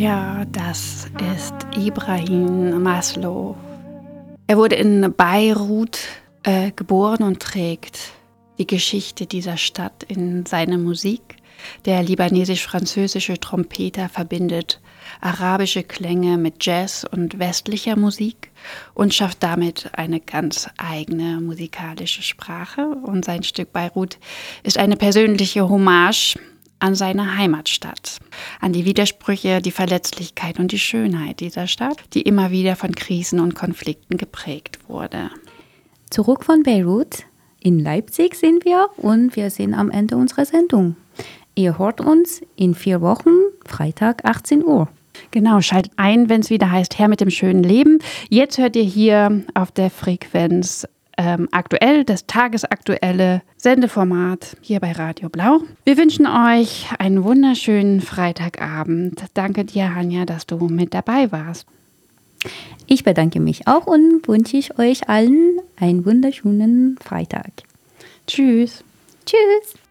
Ja, das ist Ibrahim Maslow. Er wurde in Beirut geboren und trägt die Geschichte dieser Stadt in seiner Musik. Der libanesisch-französische Trompeter verbindet arabische Klänge mit Jazz und westlicher Musik und schafft damit eine ganz eigene musikalische Sprache. Und sein Stück Beirut ist eine persönliche Hommage an seine Heimatstadt, an die Widersprüche, die Verletzlichkeit und die Schönheit dieser Stadt, die immer wieder von Krisen und Konflikten geprägt wurde. Zurück von Beirut. In Leipzig sind wir und wir sind am Ende unserer Sendung. Ihr hört uns in 4 Wochen, Freitag, 18 Uhr. Genau, schaltet ein, wenn es wieder heißt, Her mit dem schönen Leben. Jetzt hört ihr hier auf der Frequenz aktuell, das tagesaktuelle Sendeformat hier bei Radio Blau. Wir wünschen euch einen wunderschönen Freitagabend. Danke dir, Hanja, dass du mit dabei warst. Ich bedanke mich auch und wünsche ich euch allen einen wunderschönen Freitag. Tschüss. Tschüss.